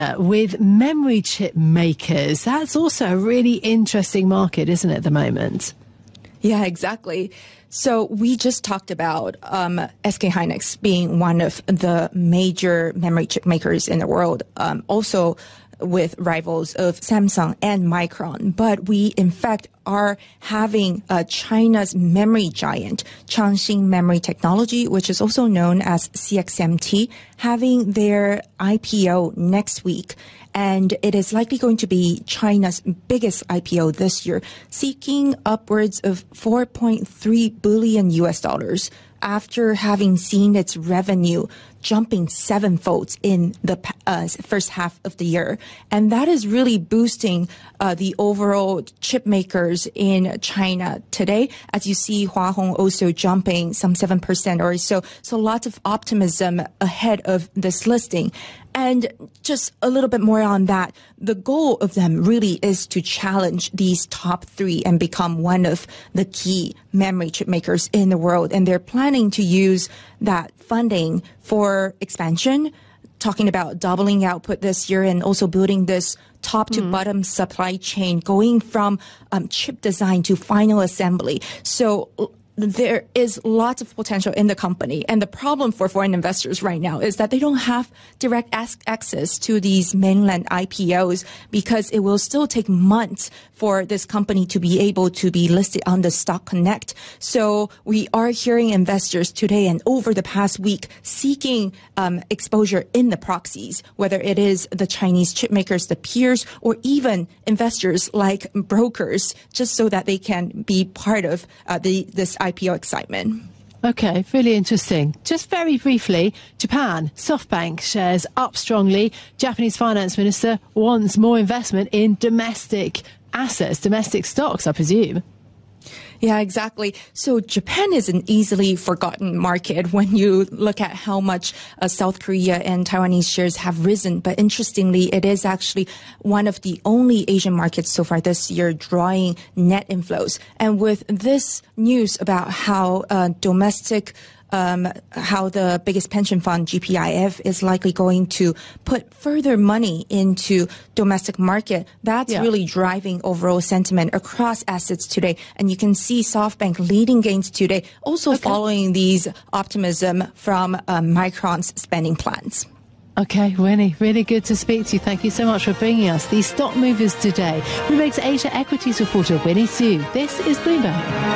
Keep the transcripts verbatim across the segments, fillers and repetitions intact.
with memory chip makers. That's also a really interesting market, isn't it, at the moment? Yeah, exactly. So we just talked about um, S K Hynix being one of the major memory chip makers in the world, um, also with rivals of Samsung and Micron. But we, in fact, are having uh, China's memory giant, Changxin Memory Technology, which is also known as C X M T, having their I P O next week. And it is likely going to be China's biggest I P O this year, seeking upwards of four point three billion U S dollars after having seen its revenue jumping sevenfold in the uh, first half of the year. And that is really boosting uh, the overall chip makers in China today. As you see, Hua Hong also jumping some seven percent or so. So lots of optimism ahead of this listing. And just a little bit more on that, the goal of them really is to challenge these top three and become one of the key memory chip makers in the world. And they're planning to use that funding for expansion, talking about doubling output this year and also building this top to mm. bottom supply chain, going from um, chip design to final assembly. So there is lots of potential in the company. And the problem for foreign investors right now is that they don't have direct access to these mainland I P Os because it will still take months for this company to be able to be listed on the Stock Connect. So we are hearing investors today and over the past week seeking um, exposure in the proxies, whether it is the Chinese chip makers, the peers, or even investors like brokers, just so that they can be part of uh, the this I P O excitement. Okay, really interesting. Just very briefly, Japan, SoftBank shares up strongly. Japanese finance minister wants more investment in domestic assets, domestic stocks, I presume. Yeah, exactly. So Japan is an easily forgotten market when you look at how much uh, South Korea and Taiwanese shares have risen. But interestingly, it is actually one of the only Asian markets so far this year drawing net inflows. And with this news about how uh, domestic Um, how the biggest pension fund, G P I F, is likely going to put further money into domestic market. That's yeah. really driving overall sentiment across assets today. And you can see SoftBank leading gains today, also okay. following these optimism from uh, Micron's spending plans. Okay, Winnie, really good to speak to you. Thank you so much for bringing us these stock movers today. Bloomberg's Asia Equities reporter, Winnie Su. This is Bloomberg.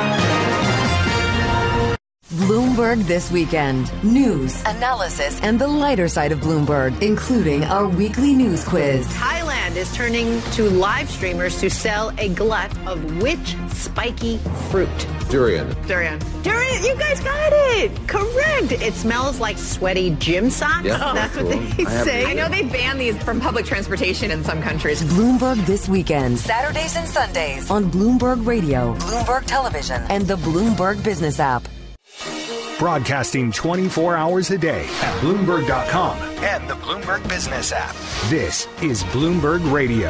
Bloomberg This Weekend. News, analysis, and the lighter side of Bloomberg, including our weekly news quiz. Thailand is turning to live streamers to sell a glut of which spiky fruit? Durian. Durian. Durian, you guys got it. Correct. It smells like sweaty gym socks. Yeah, That's cool. what they I say. I know they ban these from public transportation in some countries. Bloomberg This Weekend. Saturdays and Sundays on Bloomberg Radio, Bloomberg Television, and the Bloomberg Business app. Broadcasting twenty-four hours a day at Bloomberg dot com and the Bloomberg Business app. This is Bloomberg Radio.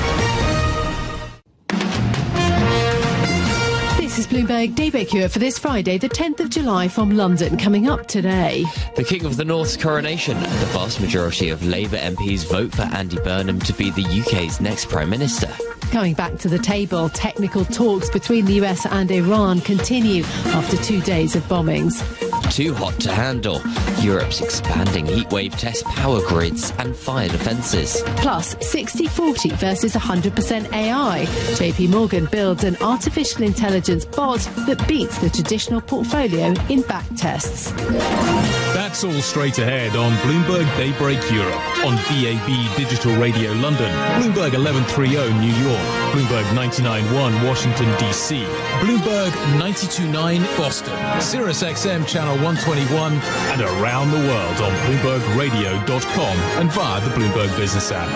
This is Bloomberg Daybreak Europe for this Friday, the tenth of July from London. Coming up today, the King of the North's coronation. The vast majority of Labour M Ps vote for Andy Burnham to be the U K's next Prime Minister. Coming back to the table, technical talks between the U S and Iran continue after two days of bombings. Too hot to handle. Europe's expanding heatwave tests power grids and fire defences. Plus, sixty forty versus one hundred percent A I. J P Morgan builds an artificial intelligence bot that beats the traditional portfolio in back tests. That's all straight ahead on Bloomberg Daybreak Europe, on D A B Digital Radio London, Bloomberg eleven thirty New York, Bloomberg ninety-nine point one Washington, D C, Bloomberg ninety-two point nine Boston, Sirius X M Channel one twenty-one, and around the world on Bloomberg Radio dot com and via the Bloomberg Business app.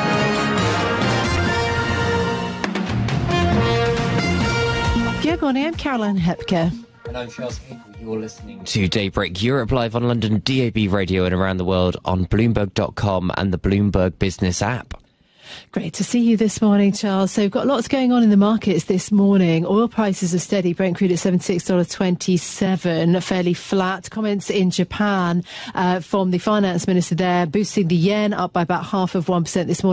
Good morning, I'm Caroline Hepker. And I'm Charles Hagel. You're listening to Daybreak Europe live on London D A B Radio and around the world on Bloomberg dot com and the Bloomberg Business app. Great to see you this morning, Charles. So we've got lots going on in the markets this morning. Oil prices are steady. Brent crude at seventy-six dollars twenty-seven, fairly flat. Comments in Japan uh, from the finance minister there, boosting the yen up by about half of one percent this morning.